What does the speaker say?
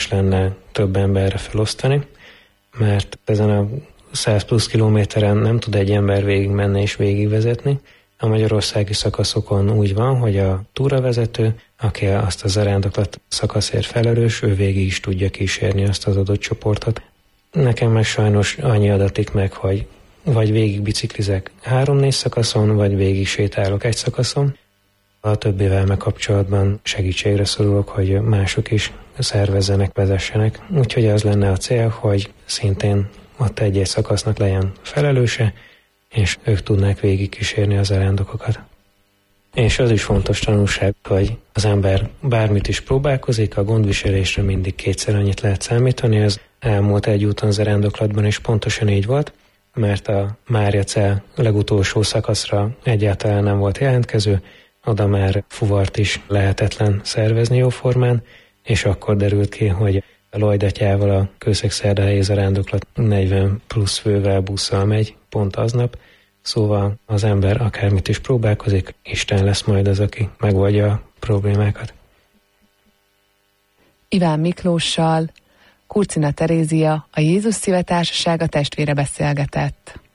lenne több emberre felosztani, mert ezen a 100 plusz kilométeren nem tud egy ember végigmenni és végigvezetni. A magyarországi szakaszokon úgy van, hogy a túravezető, aki azt a zarándoklat szakaszért felelős, ő végig is tudja kísérni azt az adott csoportot. Nekem meg sajnos annyi adatik meg, hogy vagy végig biciklizek 3-4 szakaszon, vagy végig sétálok egy szakaszon. A többivel meg kapcsolatban segítségre szorulok, hogy mások is szervezzenek, vezessenek. Úgyhogy az lenne a cél, hogy szintén ott egy-egy szakasznak legyen felelőse, és ők tudnák végigkísérni az zarándokokat. És az is fontos tanulság, hogy az ember bármit is próbálkozik, a gondviselésre mindig 2-szer annyit lehet számítani. Ez elmúlt egy úton zarándoklatban is pontosan így volt, mert a Máriacell legutolsó szakaszra egyáltalán nem volt jelentkező, oda már fuvart is lehetetlen szervezni jóformán, és akkor derült ki, hogy a Lojdatyával a Kőszeg-Szerdahelyi zarándoklat 40 plusz fővel busszal megy pont aznap, szóval az ember akármit is próbálkozik, Isten lesz majd az, aki megoldja a problémákat. Iván Miklóssal Kurcina Terézia, a Jézus Szíve Társasága testvére beszélgetett.